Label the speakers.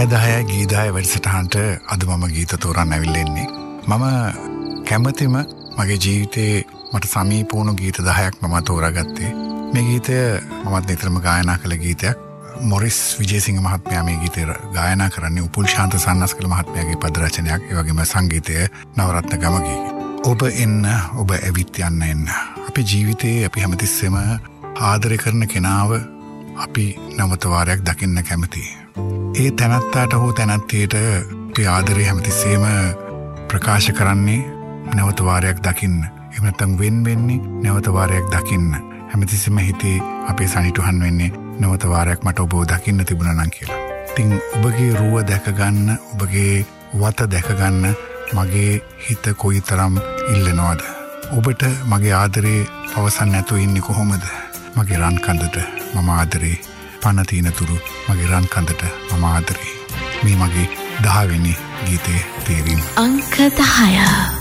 Speaker 1: රෑ 10 ගී 10 වැඩසටහනට අද මම ගීත තෝරන්න ඇවිල්ලා ඉන්නේ. මම කැමතිම මගේ ජීවිතේ මට සමීප වුණු ගීත 10ක් මම තෝරාගත්තේ. මේ ගීතය මමත් නිතරම ගායනා කළ ගීතයක්. මොරිස් විජේසිංහ මහත්මයා මේ ගීතය ගායනා කරන්නේ උපුල් ශාන්ත සන්නස්කල මහත්මයාගේ පද රචනයක්. ඒ වගේම සංගීතය නවරත්න ගමගේ. ඔබ එන්න ඔබ ඇවිත් යන්න එන්න. අපේ ජීවිතේ අපි හැමතිස්සෙම ආදරය කරන කෙනාව අපි නැවත වාරයක් දකින්න කැමතියි. ඒ තැනත්තාට හෝ තැනැත්තියට අපි ආදරේ හැමතිස්සෙම ප්‍රකාශ කරන්නේ නැවත වාරයක් දකින්න. එහෙම නැත්නම් වෙන්නේ නැවත වාරයක් දකින්න. හැමතිස්සෙම හිතේ අපේ සනිටුහන් වෙන්නේ නැවත වාරයක් මට ඔබව දකින්න තිබුණා නම් කියලා. ඉතින් ඔබගේ රුව දැක ගන්න, ඔබගේ වත දැක ගන්න මගේ හිත කොයිතරම් ඉල්ලනවද? ඔබට මගේ ආදරේ පවසන්න නැතුව ඉන්නේ කොහොමද? මගේ රන් කඳට මම ආදරේ, පන තියෙන තුරු මගේ රන් කඳට මම ආදරේ. මේ මගේ 10 වෙනි ගීතේ තේරීම.
Speaker 2: අංක 10.